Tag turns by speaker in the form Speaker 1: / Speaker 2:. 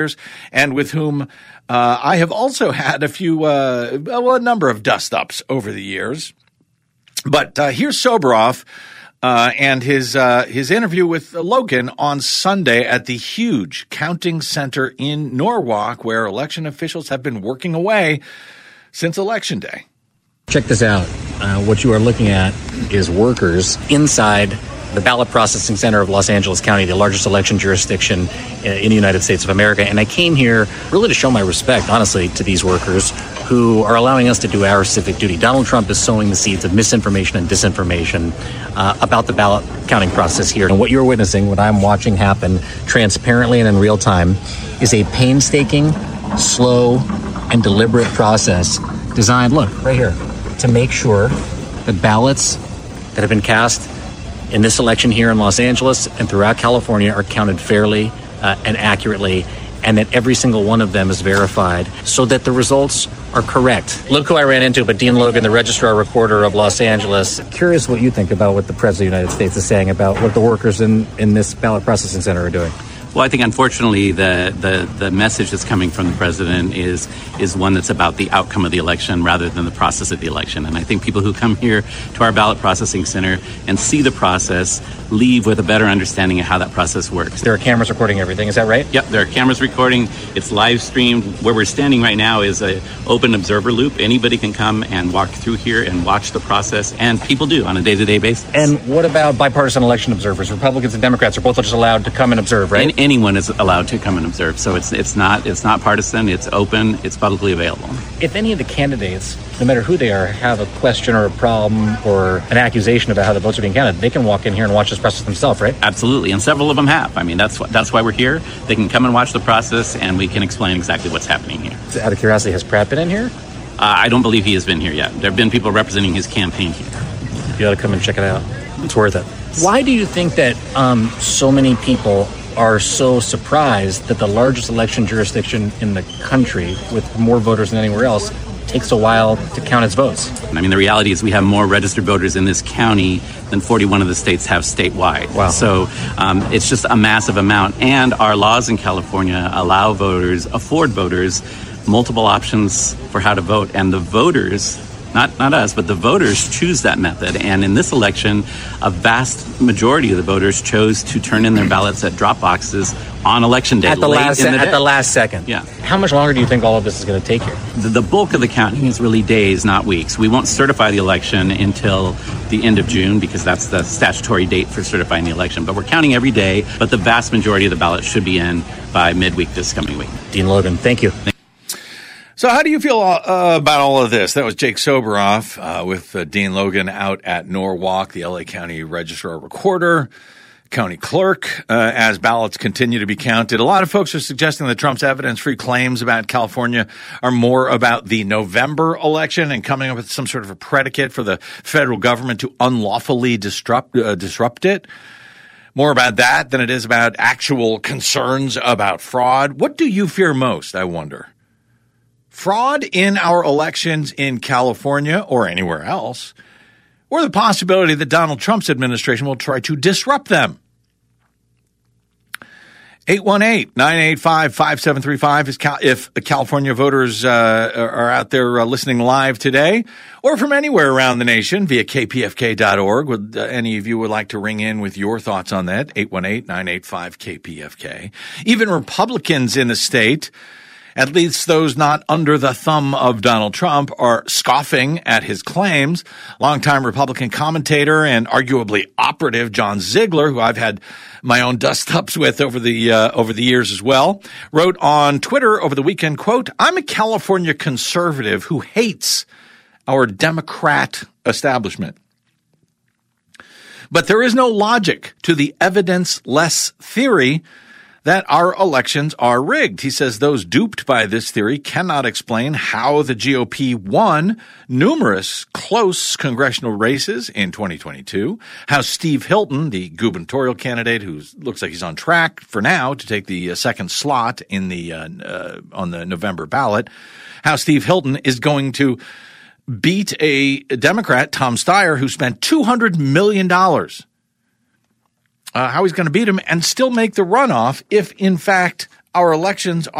Speaker 1: and with whom I have also had a number of dust-ups over the years. But here's Soboroff and his interview with Logan on Sunday at the huge counting center in Norwalk, where election officials have been working away since Election Day.
Speaker 2: Check this out. What you are looking at is workers inside the ballot processing center of Los Angeles County, the largest election jurisdiction in the United States of America. And I came here really to show my respect, honestly, to these workers who are allowing us to do our civic duty. Donald Trump is sowing the seeds of misinformation and disinformation about the ballot counting process here. And what you're witnessing, what I'm watching happen transparently and in real time, is a painstaking, slow, and deliberate process designed, look, right here, to make sure the ballots that have been cast in this election here in Los Angeles and throughout California are counted fairly and accurately, and that every single one of them is verified so that the results are correct. Look who I ran into, but Dean Logan, the Registrar Recorder of Los Angeles. Curious what you think about what the President of the United States is saying about what the workers in this ballot processing center are doing.
Speaker 3: Well, I think, unfortunately, the message that's coming from the president is one that's about the outcome of the election rather than the process of the election. And I think people who come here to our ballot processing center and see the process leave with a better understanding of how that process works.
Speaker 2: There are cameras recording everything. Is that right?
Speaker 3: Yep, there are cameras recording. It's live streamed. Where we're standing right now is an open observer loop. Anybody can come and walk through here and watch the process, and people do on a day-to-day basis.
Speaker 2: And what about bipartisan election observers? Republicans and Democrats are both just allowed to come and observe, right?
Speaker 3: Anyone is allowed to come and observe. So it's not partisan. It's open. It's publicly available.
Speaker 2: If any of the candidates, no matter who they are, have a question or a problem or an accusation about how the votes are being counted, they can walk in here and watch this process themselves, right?
Speaker 3: Absolutely, and several of them have. I mean, that's why we're here. They can come and watch the process, and we can explain exactly what's happening here.
Speaker 2: Out of curiosity, has Pratt been in here?
Speaker 3: I don't believe he has been here yet. There have been people representing his campaign here.
Speaker 2: You ought to come and check it out. It's worth it. Why do you think that so many people are so surprised that the largest election jurisdiction in the country, with more voters than anywhere else, takes a while to count its votes?
Speaker 3: I mean, the reality is we have more registered voters in this county than 41 of the states have statewide.
Speaker 2: Wow.
Speaker 3: So it's just a massive amount. And our laws in California allow voters, afford voters, multiple options for how to vote. And the voters, not us, but the voters choose that method. And in this election, a vast majority of the voters chose to turn in their ballots at drop boxes on Election Day.
Speaker 2: At the last second.
Speaker 3: Yeah.
Speaker 2: How much longer do you think all of this is going to take here?
Speaker 3: The bulk of the counting is really days, not weeks. We won't certify the election until the end of June because that's the statutory date for certifying the election. But we're counting every day, but the vast majority of the ballots should be in by midweek this coming week.
Speaker 2: Dean Logan, thank you.
Speaker 1: So how do you feel about all of this? That was Jake Soboroff with Dean Logan out at Norwalk, the LA County Registrar Recorder, County Clerk, as ballots continue to be counted. A lot of folks are suggesting that Trump's evidence-free claims about California are more about the November election and coming up with some sort of a predicate for the federal government to unlawfully disrupt it. More about that than it is about actual concerns about fraud. What do you fear most, I wonder? Fraud in our elections in California or anywhere else, or the possibility that Donald Trump's administration will try to disrupt them? 818-985-5735 if California voters are out there listening live today, or from anywhere around the nation via kpfk.org. Would any of you would like to ring in with your thoughts on that? 818-985-KPFK. Even Republicans in the state, at least those not under the thumb of Donald Trump, are scoffing at his claims. Longtime Republican commentator and arguably operative John Ziegler, who I've had my own dust-ups with over the years as well, wrote on Twitter over the weekend, quote, "I'm a California conservative who hates our Democrat establishment. But there is no logic to the evidence-less theory that our elections are rigged." He says those duped by this theory cannot explain how the GOP won numerous close congressional races in 2022, how Steve Hilton, the gubernatorial candidate who looks like he's on track for now to take the second slot in the on the November ballot, how Steve Hilton is going to beat a Democrat, Tom Steyer, who spent $200 million. How he's going to beat him and still make the runoff if, in fact, our elections